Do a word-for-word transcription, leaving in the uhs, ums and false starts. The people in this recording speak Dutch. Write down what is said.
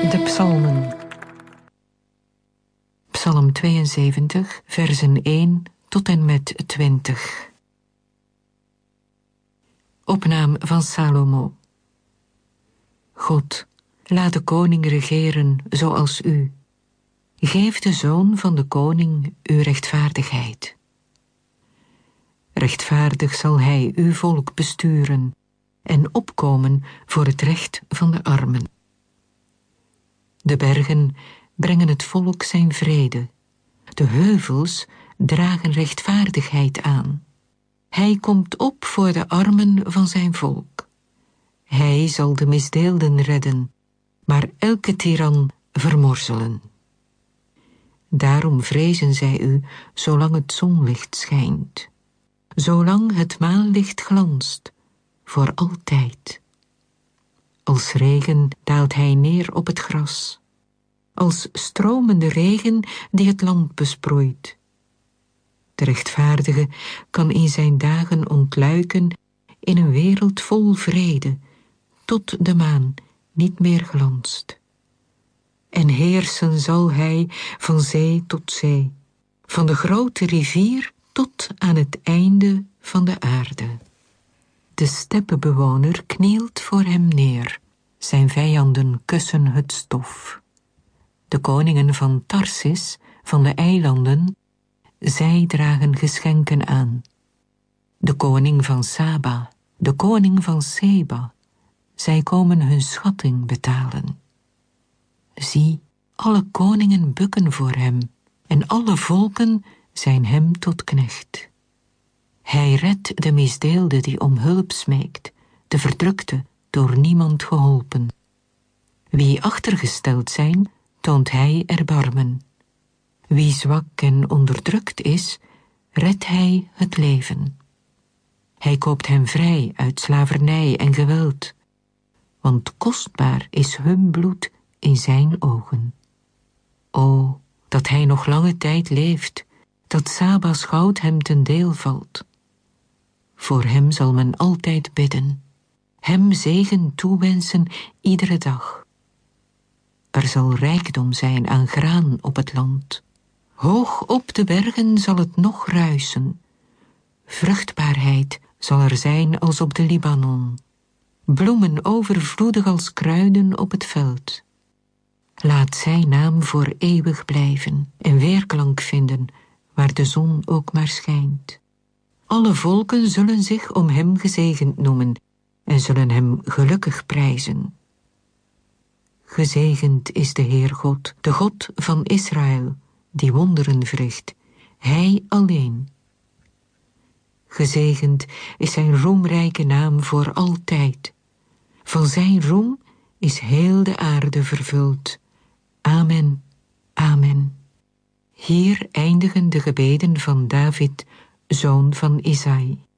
De psalmen. Psalm tweeënzeventig, versen één tot en met twintig. Opnaam van Salomo. God, laat de koning regeren zoals u. Geef de zoon van de koning uw rechtvaardigheid. Rechtvaardig zal hij uw volk besturen en opkomen voor het recht van de armen. De bergen brengen het volk zijn vrede. De heuvels dragen rechtvaardigheid aan. Hij komt op voor de armen van zijn volk. Hij zal de misdeelden redden, maar elke tiran vermorzelen. Daarom vrezen zij u, zolang het zonlicht schijnt. Zolang het maanlicht glanst, voor altijd. Als regen daalt hij neer op het gras. Als stromende regen die het land besproeit. De rechtvaardige kan in zijn dagen ontluiken in een wereld vol vrede, tot de maan niet meer glanst. En heersen zal hij van zee tot zee, van de grote rivier tot aan het einde van de aarde. De steppenbewoner knielt voor hem neer, zijn vijanden kussen het stof. De koningen van Tarsis, van de eilanden, zij dragen geschenken aan. De koning van Saba, de koning van Seba, zij komen hun schatting betalen. Zie, alle koningen bukken voor hem, en alle volken zijn hem tot knecht. Hij redt de misdeelde die om hulp smeekt, de verdrukte door niemand geholpen. Wie achtergesteld zijn, toont hij erbarmen. Wie zwak en onderdrukt is, redt hij het leven. Hij koopt hem vrij uit slavernij en geweld, want kostbaar is hun bloed in zijn ogen. O, dat hij nog lange tijd leeft, dat Saba's goud hem ten deel valt. Voor hem zal men altijd bidden, hem zegen toewensen iedere dag. Er zal rijkdom zijn aan graan op het land. Hoog op de bergen zal het nog ruisen. Vruchtbaarheid zal er zijn als op de Libanon. Bloemen overvloedig als kruiden op het veld. Laat zijn naam voor eeuwig blijven en weerklank vinden waar de zon ook maar schijnt. Alle volken zullen zich om hem gezegend noemen en zullen hem gelukkig prijzen. Gezegend is de Heer God, de God van Israël, die wonderen verricht, hij alleen. Gezegend is zijn roemrijke naam voor altijd. Van zijn roem is heel de aarde vervuld. Amen, amen. Hier eindigen de gebeden van David, zoon van Isaï.